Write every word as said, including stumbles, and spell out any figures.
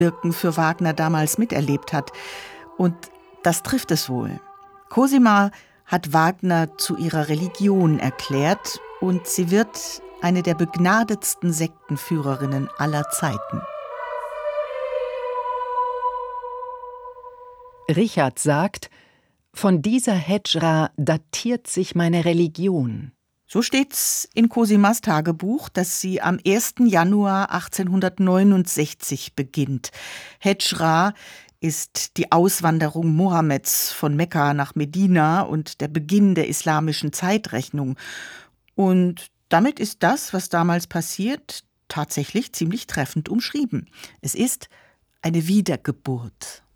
Wirken für Wagner damals miterlebt hat. Und das trifft es wohl. Cosima hat Wagner zu ihrer Religion erklärt und sie wird eine der begnadetsten Sektenführerinnen aller Zeiten. Richard sagt, von dieser Hedjra datiert sich meine Religion. So steht's in Cosimas Tagebuch, das sie am ersten Januar achtzehnhundertneunundsechzig beginnt. Hedjra ist die Auswanderung Mohammeds von Mekka nach Medina und der Beginn der islamischen Zeitrechnung. Und damit ist das, was damals passiert, tatsächlich ziemlich treffend umschrieben. Es ist eine Wiedergeburt.